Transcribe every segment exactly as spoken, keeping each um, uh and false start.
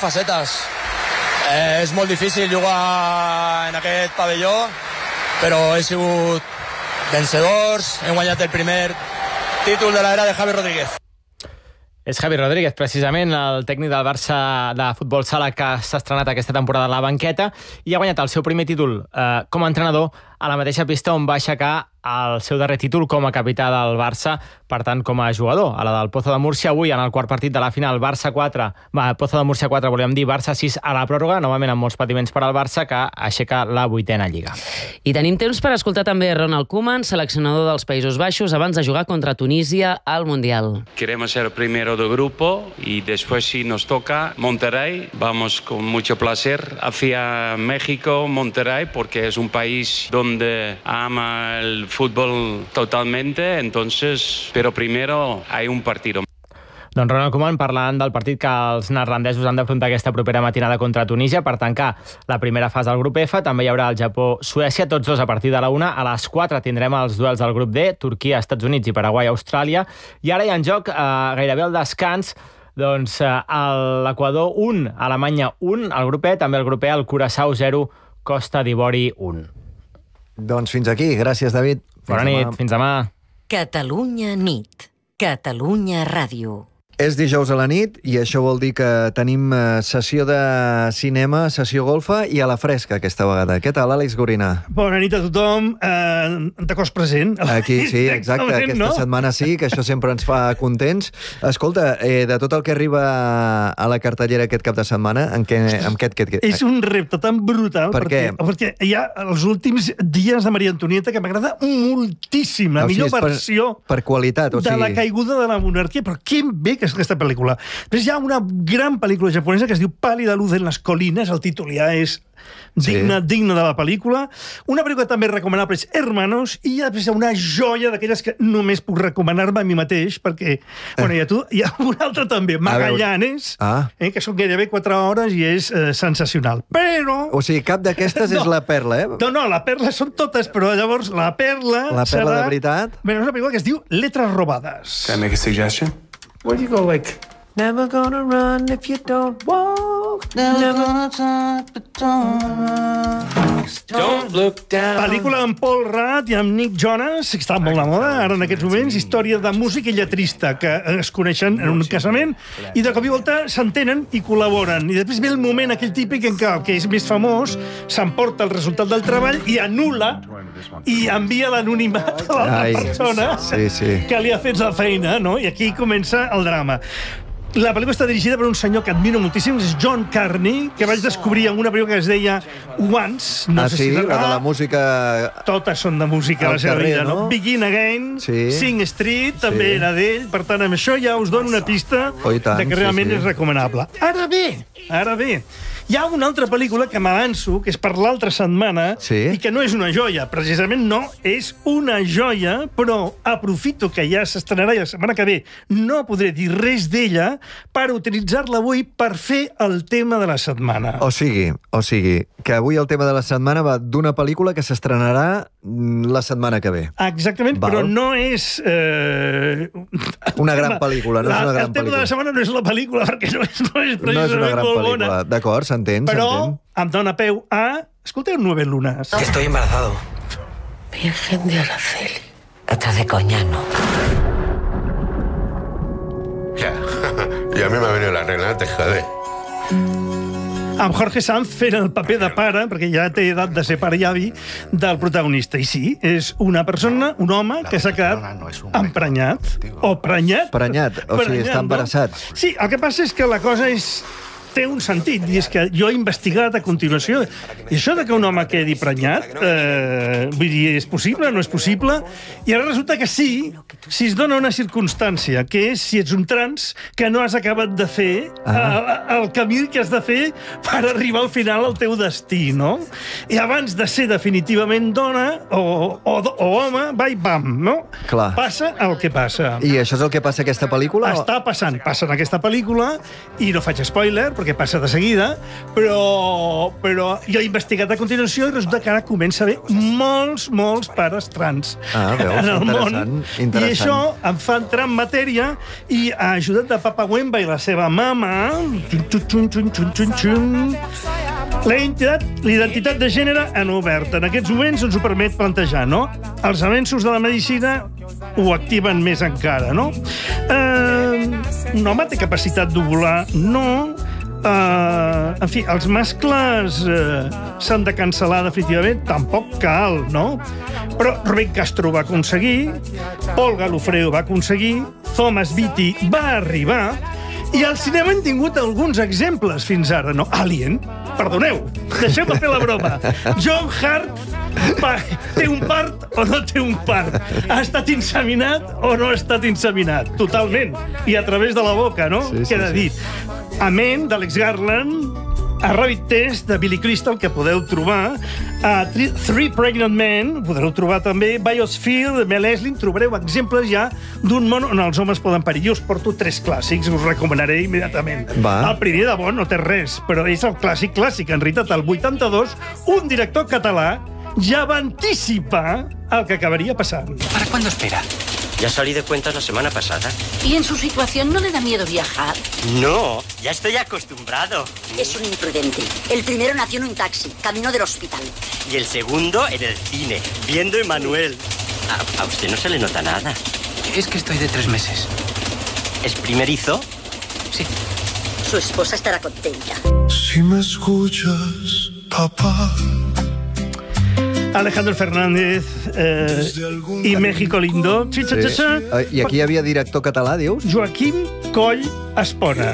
facetes. Eh, és molt difícil jugar en aquest pavelló, però he sigut vencedors, hem guanyat el primer títol de l'era de Javi Rodríguez. És Javi Rodríguez, precisament, el tècnic del Barça de futbol sala que s'ha estrenat aquesta temporada a la banqueta i ha guanyat el seu primer títol eh, com a entrenador a la mateixa pista on va aixecar el seu darrer títol com a capità del Barça, per tant, com a jugador, a la del Pozo de Múrcia. Avui, en el quart partit de la final, Barça quatre, va, Pozo de Múrcia quatre, volíem dir, Barça sis a la pròrroga, novament amb molts patiments per al Barça, que aixeca la vuitena lliga. I tenim temps per escoltar també Ronald Koeman, seleccionador dels Països Baixos, abans de jugar contra Tunísia al Mundial. Queremos ser primero de grupo y después, si nos toca Monterrey, vamos con mucho placer hacia México, Monterrey, porque es un país donde ama el fútbol totalmente, entonces, pero primero hay un partido. Doncs Ronald Koeman parlant del partit que els neerlandesos han d'afrontar aquesta propera matinada contra Tunísia per tancar la primera fase del grup F. També hi haurà el Japó-Suècia, tots dos a partir de la una. A les quatre tindrem els duels del grup D, Turquia, Estats Units i Paraguai-Austràlia. I ara hi ha en joc eh, gairebé el descans, doncs eh, l'Equador un, Alemanya un, el grup E, també el grup E, el Curaçao zero, Costa d'Ivori un. Doncs fins aquí. Gràcies, David. Bona nit, fins demà. Catalunya nit. Catalunya Ràdio. És dijous a la nit i això vol dir que tenim sessió de cinema, sessió golfa i a la fresca aquesta vegada. Què tal, Àlex Gorina? Bona nit a tothom. Eh, de cos present. Aquí, sí, exacte. Aquesta no? setmana sí, que això sempre ens fa contents. Escolta, eh, de tot el que arriba a la cartellera aquest cap de setmana, en què, en què, què, què? És un repte tan brutal. Per perquè, què? Perquè hi ha els últims dies de Maria Antonieta que m'agrada moltíssim. La o millor sigui, versió per, per qualitat, o sigui... de la caiguda de la monarquia. Però que bé que és aquesta pel·lícula. Després hi ha una gran pel·lícula japonesa que es diu Pálida luz en las colinas, el títol ja és digne, sí. digne de la pel·lícula. Una pel·lícula també recomanable és Hermanos, i després hi ha una joia d'aquelles que només puc recomanar-me a mi mateix, perquè, bueno, hi ha, tu, hi ha una altra també, Magallanes, ah. eh, que són gairebé quatre hores i és eh, sensacional. Però... O sigui, cap d'aquestes no. és la perla, eh? No, no, la perla són totes, però llavors la perla... La perla serà... de veritat? Bé, és una pel·lícula que es diu Letras robades. Can I make a suggestion? Where do you go, like... Never gonna run if you don't walk. Never, Never gonna talk, but don't run. Don't look down. Pel·lícula amb Paul Rudd i amb Nick Jonas, que està molt de moda ara en aquests moments, història de músic i lletrista que es coneixen en un casament i de cop i volta s'entenen i col·laboren. I després ve el moment aquell típic en què el que és més famós s'emporta el resultat del treball i anul·la i envia l'anonimat a l'altra persona sí, sí. que li ha fet la feina, no? I aquí comença el drama. La pel·lícula està dirigida per un senyor que admiro moltíssim, és John Carney, que vaig descobrir en una pel·lícula que es deia Once. No ah, sé sí? si la de la música... Totes són de música a la seva vida, no? no? Begin Again, sí. Sing Street, també sí. era d'ell. Per tant, amb això ja us dono una pista oh, tant, de que realment sí, sí. és recomanable. Ara bé, ara bé, hi ha una altra pel·lícula que m'avanço, que és per l'altra setmana, sí. i que no és una joia. Precisament no és una joia, però aprofito que ja s'estrenarà i la setmana que ve no podré dir res d'ella per utilitzar-la avui per fer el tema de la setmana. O sigui, o sigui, que avui el tema de la setmana va d'una pel·lícula que s'estrenarà la setmana que ve. Exactament, Val. però no és... Eh... Una gran pel·lícula, no la, és una gran pel·lícula. El tema de la setmana no és la pel·lícula, perquè no és, no és precisament no és una gran molt pel·lícula. bona. D'acord, s'entén, Però s'entén. em dona peu a... Escolteu Nueve Lunas. Que estoy embarazado. Virgen de Araceli. Estás de coña, ¿no? Ya, y a mí me ha venido la regla, te jode. Amb Jorge Sanz fent el paper de pare, perquè ja té edat de ser pare i avi, del protagonista. I sí, és una persona, un home, que s'ha quedat emprenyat. O prenyat. Prenyat, o sigui, està embarassat. No? Sí, el que passa és que la cosa és... té un sentit, i és que jo he investigat a continuació, i això de que un home quedi prenyat, eh, vull dir, és possible, no és possible, i ara resulta que sí, si es dona una circumstància, que és si ets un trans que no has acabat de fer ah. el camí que has de fer per arribar al final al teu destí, no? I abans de ser definitivament dona o, o, o home, va i bam, no? Clar. Passa el que passa. I això és el que passa a aquesta pel·lícula? Està passant, passa en aquesta pel·lícula, i no faig spoiler, perquè passa de seguida, però, però jo he investigat a continuació i resulta que ara comença a haver molts, molts pares trans ah, veus, en el món. Interessant. I això em fa entrar en matèria i ha ajudat de Papa Wemba i la seva mama xun, xun, xun, xun, xun, la identitat, l'identitat de gènere en obert. En aquests moments ens ho permet plantejar, no? Els avenços de la medicina ho activen més encara, no? Eh, un home té capacitat d'ovular? No. Eh, en fi, els mascles eh, s'han de cancel·lar definitivament? Tampoc cal, no? Però Rubén Castro ho va aconseguir, Paul Galofré ho va aconseguir, Thomas Beatty va arribar, i al cinema hem tingut alguns exemples fins ara, no? Alien, perdoneu, deixeu-me fer la broma. John Hart pa, té un part o no té un part? Ha estat inseminat o no ha estat inseminat? Totalment. I a través de la boca, no? Sí, sí, Queda sí. dit. Amén, d'Alex Garland, a Rabbit Test, de Billy Crystal, que podeu trobar, a Three Pregnant Men, podreu trobar també, Biosphere, de Mel Esling, trobareu exemples ja d'un món on els homes poden parir. Jo us porto tres clàssics, us recomanaré immediatament. Va. El primer de bon no té res, però és el clàssic clàssic. En realitat, el vuitanta-dos, un director català ja va anticipar el que acabaria passant. ¿Para cuándo espera? Ya salí de cuentas la semana pasada. ¿Y en su situación no le da miedo viajar? No, ya estoy acostumbrado. Es un imprudente. El primero nació en un taxi, camino del hospital. Y el segundo en el cine, viendo Emanuel. A, a usted no se le nota nada. Es que estoy de tres meses. ¿Es primerizo? Sí. Su esposa estará contenta. Si me escuchas, papá. Alejandro Fernández eh, i México Lindo. Sí. I aquí hi havia director català, dius? Joaquim Coll Espona.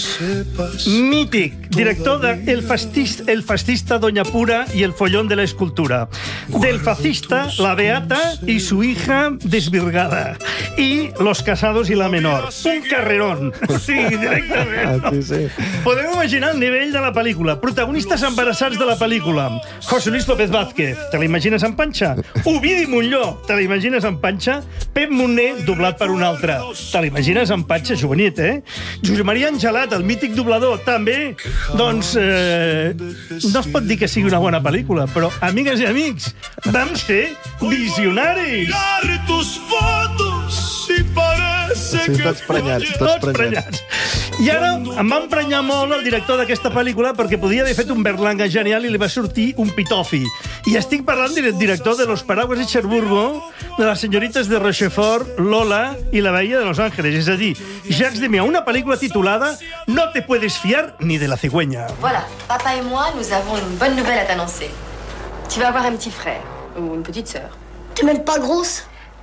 Mític, director de El fascista, El fascista Doña Pura y El follón de la escultura. Del fascista La Beata y su hija desvirgada. Y Los casados y la menor. Un carrerón. Sí, directament. No? Sí, sí. Podeu imaginar el nivell de la pel·lícula. Protagonistes embarassats de la pel·lícula. José Luis López Vázquez, te l'imagines en panxa? Ovidi Montlló, te l'imagines en panxa? Pep Monner, doblat per un altre. Te l'imagines en panxa, jovenet, eh? Josep Maria Angelat, el mític doblador, també. Doncs eh, no es pot dir que sigui una bona pel·lícula, però, amigues i amics, vam ser visionaris. Tus fotos y parece sí, tots prenyats, tots, tots prenyats. I ara em va emprenyar molt el director d'aquesta pel·lícula perquè podia haver fet un Berlanga genial i li va sortir un pitofi. I estic parlant del director de Los Paraguas de Cherburgo, de Las señoritas de Rochefort, Lola i La Bahía de Los Ángeles. És a dir, Jacques Demy, una pel·lícula titulada No te puedes fiar ni de la cigüeña. Voilà, papa et moi, nous avons une bonne nouvelle à t'annoncer. Tu vas avoir un petit frère, ou une petite sœur. Tu m'aimes pas grosse?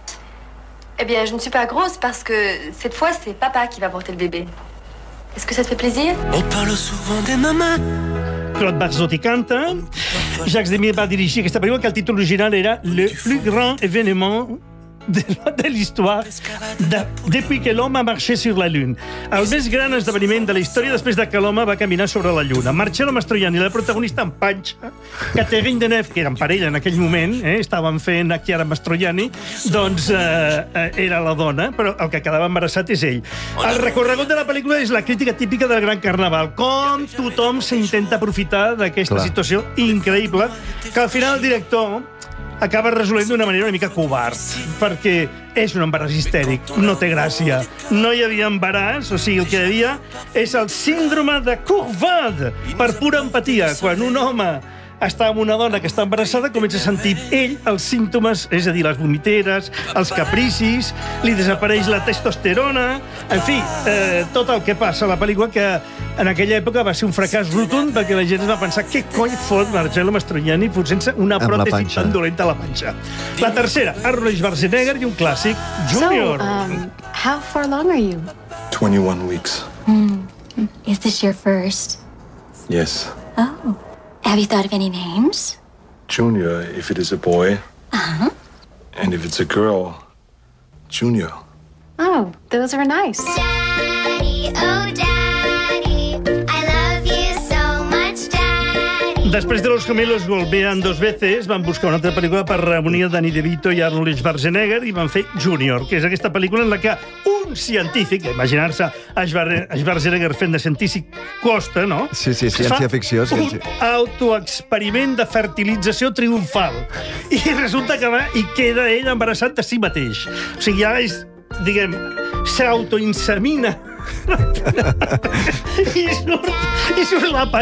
Eh bien, je ne suis pas grosse parce que cette fois, c'est papa qui va porter le bébé. Est-ce que ça te fait plaisir? On parle souvent de maman. Claude Barzotti canta. Jacques Demy va dirigir aquesta pel·lícula que el títol original era Le plus grand événement de, de l'histoire de, depuis que l'homme a marché sur la Lune. El més gran esdeveniment de la història després de que l'home va caminar sobre la Lluna. Marcello Mastroianni, la protagonista en panxa, Catherine Deneuve, que eren parella en aquell moment, eh, estaven fent a Chiara Mastroianni, doncs eh, era la dona, però el que quedava embarassat és ell. El recorregut de la pel·lícula és la crítica típica del Gran Carnaval, com tothom s'intenta aprofitar d'aquesta situació increïble, que al final el director acaba resolent d'una manera una mica covard, perquè és un embaràs histèric, no té gràcia. No hi havia embaràs, o sigui, el que hi havia és el síndrome de Courvade, per pura empatia. Quan un home està amb una dona que està embarassada, comença a sentir ell els símptomes, és a dir, les vomiteres, els capricis, li desapareix la testosterona, en fi, eh, tot el que passa a la pel·lícula, que en aquella època va ser un fracàs rotund perquè la gent es va pensar què cony fot Marcello Mastroianni sense una pròtesi tan dolenta a la panxa. La tercera, Arnold Schwarzenegger i un clàssic, Junior. So, um, how far along are you? twenty-one weeks. Mm. Is this your first? Yes. Oh. Have you thought of any names? Junior, if it is a boy. Uh-huh. And if it's a girl, Junior. Oh, those are nice. Daddy, oh daddy, I love you so much, daddy. Després de Los Gemelos golpean dos veces, van buscar una altra pel·lícula per reunir Danny DeVito i Arnold Schwarzenegger i van fer Junior, que és aquesta pel·lícula en la que un científic, imaginar-se a Schwarzenegger fent de científic costa, no? Sí, sí, ciència-ficció. Un autoexperiment de fertilització triomfal. I resulta que va i queda ell embarassat de si mateix. O sigui, ja és, diguem, s'autoinsemina. I surt, i surt la